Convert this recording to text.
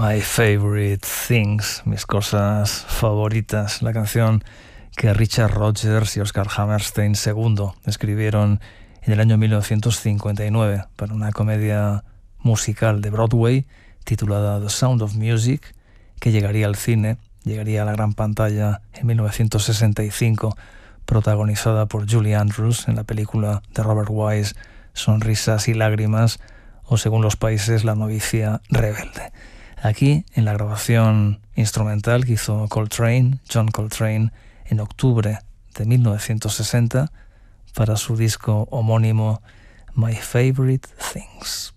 My Favorite Things, mis cosas favoritas, la canción que Richard Rodgers y Oscar Hammerstein II escribieron en el año 1959 para una comedia musical de Broadway titulada The Sound of Music, que llegaría al cine, llegaría a la gran pantalla en 1965, protagonizada por Julie Andrews en la película de Robert Wise Sonrisas y Lágrimas, o según los países, La novicia rebelde. Aquí, en la grabación instrumental que hizo John Coltrane, en octubre de 1960, para su disco homónimo My Favorite Things.